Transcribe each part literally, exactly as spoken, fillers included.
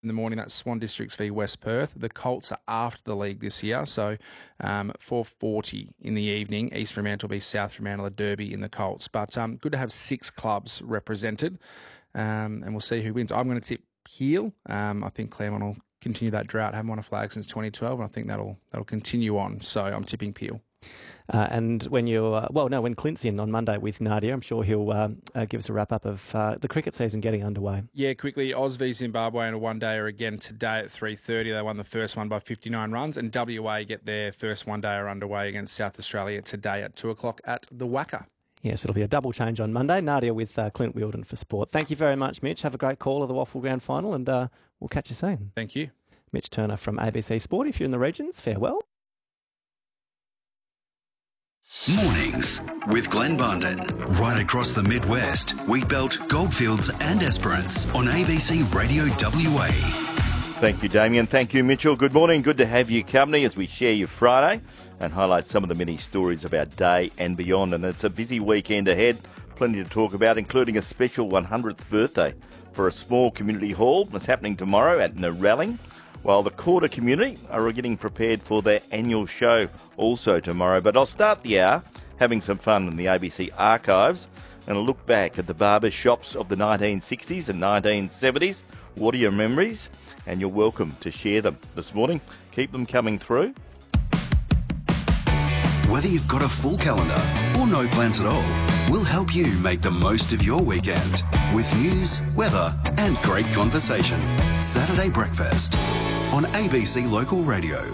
in the morning. That's Swan Districts v West Perth. The Colts are after the league this year, so um, four forty in the evening, East Fremantle v South Fremantle, a derby in the Colts. But um, good to have six clubs represented, um, and we'll see who wins. I'm going to tip Peel. Um, I think Claremont will continue that drought. Haven't won a flag since twenty twelve, and I think that'll that'll continue on. So I'm tipping Peel. Uh, and when you're, uh, well, no, when Clint's in on Monday with Nadia, I'm sure he'll uh, uh, give us a wrap-up of uh, the cricket season getting underway. Yeah, quickly, Oz v Zimbabwe in a one-dayer again today at three thirty. They won the first one by fifty-nine runs, and W A get their first one-dayer underway against South Australia today at two o'clock at the Wacker. Yes, it'll be a double change on Monday. Nadia with uh, Clint Wheeldon for sport. Thank you very much, Mitch. Have a great call of the Waffle Grand Final, and uh, we'll catch you soon. Thank you. Mitch Turner from A B C Sport. If you're in the regions, farewell. Mornings with Glenn Bundon. Right across the Midwest, Wheatbelt, Goldfields and Esperance on A B C Radio W A. Thank you, Damien. Thank you, Mitchell. Good morning. Good to have you company as we share your Friday and highlight some of the many stories of our day and beyond. And it's a busy weekend ahead. Plenty to talk about, including a special one hundredth birthday for a small community hall that's happening tomorrow at Narelling, while the Quarter community are getting prepared for their annual show also tomorrow. But I'll start the hour having some fun in the A B C archives and a look back at the barber shops of the nineteen sixties and nineteen seventies. What are your memories? And you're welcome to share them this morning. Keep them coming through. Whether you've got a full calendar or no plans at all, we'll help you make the most of your weekend with news, weather and great conversation. Saturday Breakfast on A B C Local Radio.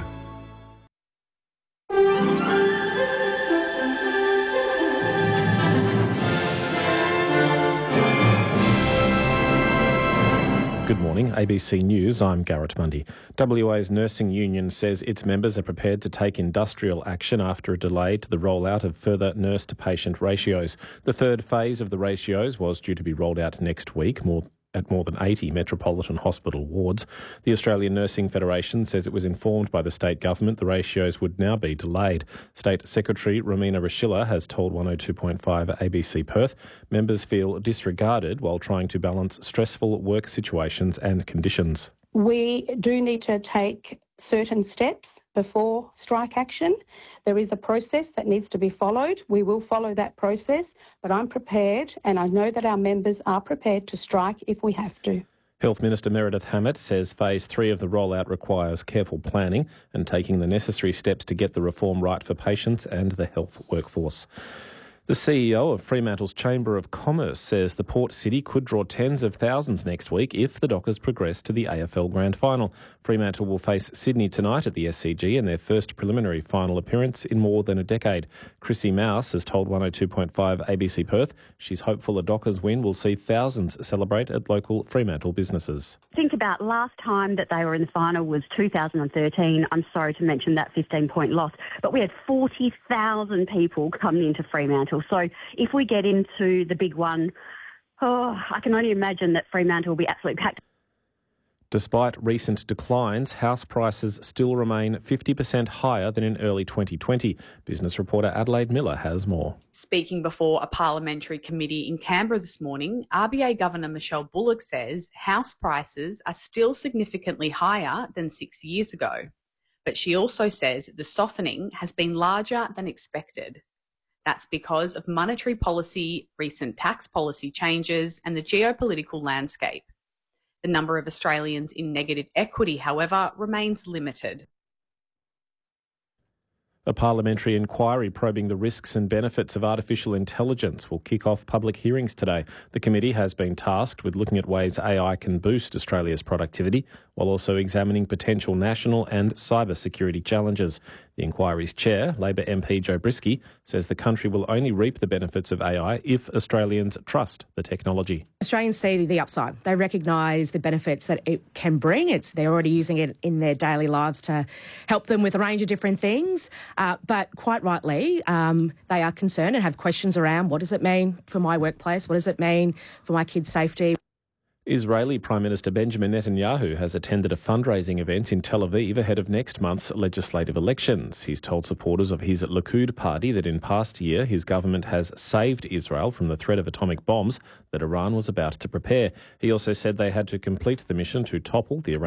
Good morning, A B C News, I'm Garrett Mundy. W A's nursing union says its members are prepared to take industrial action after a delay to the rollout of further nurse-to-patient ratios. The third phase of the ratios was due to be rolled out next week, more at more than eighty metropolitan hospital wards. The Australian Nursing Federation says it was informed by the state government the ratios would now be delayed. State Secretary Romina Rashilla has told one oh two point five A B C Perth members feel disregarded while trying to balance stressful work situations and conditions. We do need to take certain steps before strike action. There is a process that needs to be followed. We will follow that process, but I'm prepared and I know that our members are prepared to strike if we have to. Health Minister Meredith Hammett says phase three of the rollout requires careful planning and taking the necessary steps to get the reform right for patients and the health workforce. The C E O of Fremantle's Chamber of Commerce says the port city could draw tens of thousands next week if the Dockers progress to the A F L Grand Final. Fremantle will face Sydney tonight at the S C G in their first preliminary final appearance in more than a decade. Chrissy Mouse has told one oh two point five A B C Perth she's hopeful a Dockers win will see thousands celebrate at local Fremantle businesses. Think about last time that they were in the final was two thousand thirteen. I'm sorry to mention that fifteen-point loss, but we had forty thousand people coming into Fremantle. So if we get into the big one, oh, I can only imagine that Fremantle will be absolutely packed. Despite recent declines, house prices still remain fifty percent higher than in early twenty twenty. Business reporter Adelaide Miller has more. Speaking before a parliamentary committee in Canberra this morning, R B A Governor Michelle Bullock says house prices are still significantly higher than six years ago. But she also says the softening has been larger than expected. That's because of monetary policy, recent tax policy changes and the geopolitical landscape. The number of Australians in negative equity, however, remains limited. A parliamentary inquiry probing the risks and benefits of artificial intelligence will kick off public hearings today. The committee has been tasked with looking at ways A I can boost Australia's productivity, while also examining potential national and cyber security challenges. The inquiry's chair, Labor M P Joe Brisky, says the country will only reap the benefits of A I if Australians trust the technology. Australians see the upside. They recognise the benefits that it can bring. It's they're already using it in their daily lives to help them with a range of different things. Uh, but quite rightly, um, they are concerned and have questions around what does it mean for my workplace? What does it mean for my kids' safety? Israeli Prime Minister Benjamin Netanyahu has attended a fundraising event in Tel Aviv ahead of next month's legislative elections. He's told supporters of his Likud party that in past year his government has saved Israel from the threat of atomic bombs that Iran was about to prepare. He also said they had to complete the mission to topple the Iranian